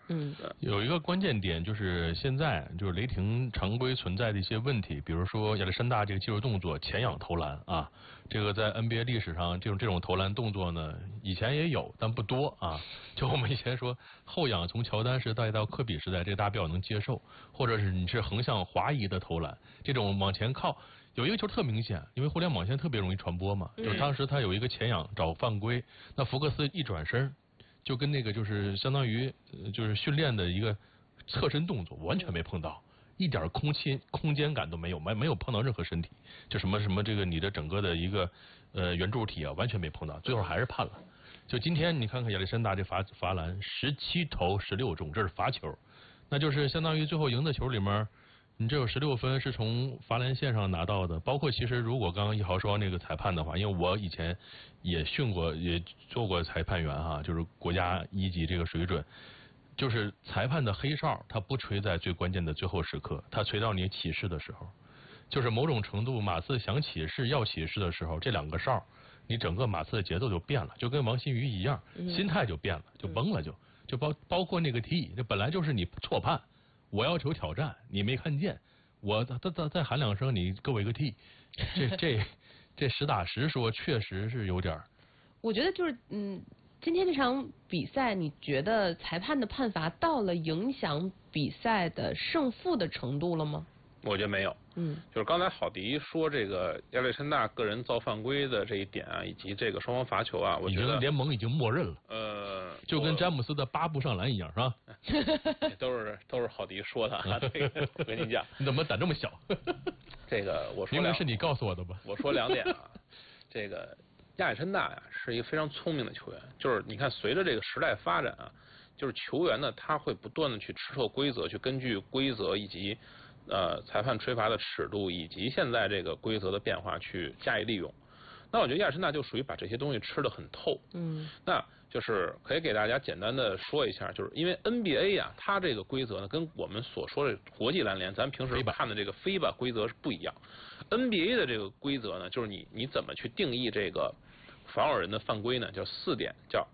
有一个关键点就是现在就是雷霆常规存在的一些问题，比如说亚历山大这个技术动作前仰投篮啊，这个在 NBA 历史上这种投篮动作呢，以前也有，但不多啊。就我们以前说后仰从乔丹时代到科比时代，这个大家比较能接受，或者是你是横向滑移的投篮，这种往前靠。有一个球特明显，因为互联网现在特别容易传播嘛，就当时他有一个前仰找犯规，那福克斯一转身，就跟那个就是相当于就是训练的一个侧身动作，完全没碰到，一点空间感都没有，没有碰到任何身体，就什么这个你的整个的一个圆柱体啊，完全没碰到，最后还是判了。就今天你看看亚历山大这罚篮17投16中，这是罚球，那就是相当于最后赢的球里面。你这有16分是从罚篮线上拿到的，包括其实如果刚刚一豪说那个裁判的话，因为我以前也训过，也做过裁判员哈，就是国家1级这个水准，就是裁判的黑哨，他不吹在最关键的最后时刻，他吹到你起势的时候，就是某种程度马刺想起势要起势的时候，这2个哨，你整个马刺的节奏就变了，就跟王新宇一样，心态就变了，就崩了，就包括那个 T， 这本来就是你错判。我要求挑战，你没看见，我再喊2声，你给我一个 T， 这实打实说，确实是有点。 我觉得就是今天这场比赛，你觉得裁判的判罚到了影响比赛的胜负的程度了吗？ 我觉得没有，就是刚才郝迪说这个亚历山大个人造犯规的这一点啊，以及这个双方罚球啊，我觉得联盟已经默认了，就跟詹姆斯的8步上篮一样，是吧？ 都是郝迪说的啊，这个我跟你讲， 你怎么胆这么小？ 这个我说明明是你告诉我的吧？ 我说2点啊，这个亚历山大呀是一个非常聪明的球员，就是你看随着这个时代发展啊，就是球员呢他会不断的去吃透规则，去根据规则以及裁判吹罚的尺度以及现在这个规则的变化去加以利用。那我觉得亚历山大就属于把这些东西吃得很透。那就是可以给大家简单的说一下，就是因为 NBA 啊，它这个规则呢跟我们所说的国际篮联，咱平时看的这个FIBA规则是不一样。NBA 的这个规则呢，就是你怎么去定义这个防守人的犯规呢？叫4点，叫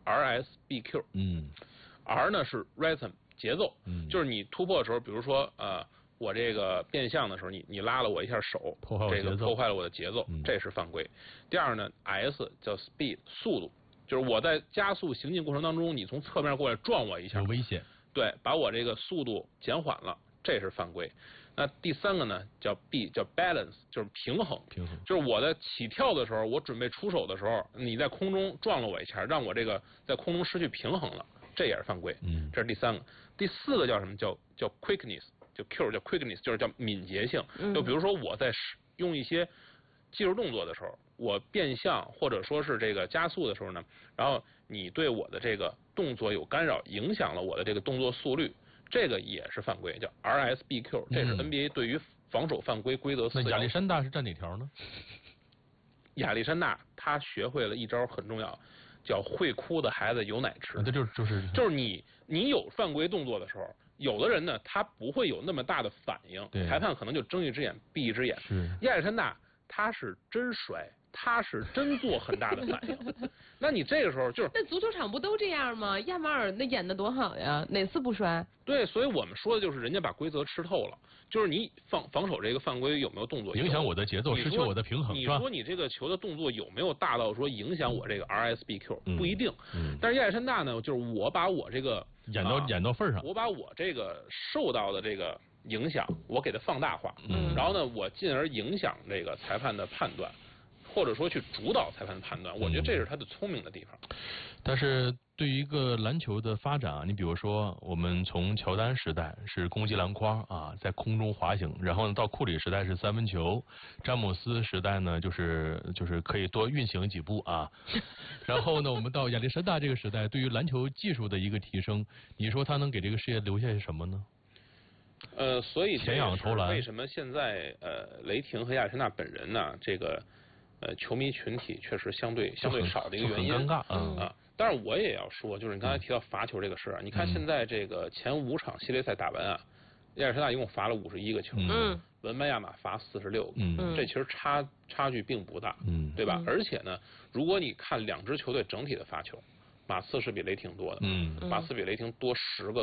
RSBQ。R 呢是 rhythm 节奏，就是你突破的时候，比如说我这个变向的时候，你拉了我一下手，这个破坏了我的节奏，这是犯规。第二呢 ，S 叫 speed 速度，就是我在加速行进过程当中，你从侧面过来撞我一下， 有危险。 对，把我这个速度减缓了，这是犯规。那第3个呢叫 B， 叫 balance， 就是平衡，就是我在起跳的时候，我准备出手的时候，你在空中撞了我一下，让我这个在空中失去平衡了，这也是犯规。这是第3个。第4个叫什么？叫 quickness。就 Q 叫 quickness， 就是叫敏捷性。就比如说我在用一些技术动作的时候，我变向或者说是这个加速的时候呢，然后你对我的这个动作有干扰，影响了我的这个动作速率，这个也是犯规，叫 RSBQ。这是 NBA 对于防守犯规规则4。 那亚历山大是占哪条呢？ 亚历山大他学会了一招很重要，叫会哭的孩子有奶吃。 这就是你有犯规动作的时候，有的人呢他不会有那么大的反应，裁判可能就睁一只眼闭一只眼。亚历山大他是真摔，他是真做很大的反应。那你这个时候就是， 那足球场不都这样吗？亚马尔那演的多好呀，哪次不摔？ 对，所以我们说的就是人家把规则吃透了，就是你防守这个犯规有没有动作影响我的节奏，失去我的平衡。 你说你这个球的动作有没有大到说影响我这个 RSBQ？不一定。但是亚历山大呢，就是我把我这个演到份上， 我把我这个受到的这个影响，我给它放大化，然后呢，我进而影响这个裁判的判断。或者说去主导裁判的判断，我觉得这是他的聪明的地方。 但是对于一个篮球的发展啊，你比如说我们从乔丹时代是攻击篮筐啊，在空中滑行，然后呢到库里时代是3分球，詹姆斯时代呢就是可以多运行几步啊，然后呢我们到亚历山大这个时代，对于篮球技术的一个提升，你说他能给这个世界留下些什么呢？ 所以前仰投篮为什么现在雷霆和亚历山大本人呢这个球迷群体确实相对少的一个原因， 很尴尬但是我也要说，就是你刚才提到罚球这个事啊，你看现在这个前5场系列赛打完啊，亚历山大一共罚了51个球，文班亚马罚46个，这其实差距并不大，对吧？而且呢，如果你看2支球队整体的罚球，马刺是比雷霆多的，马刺比雷霆多10个。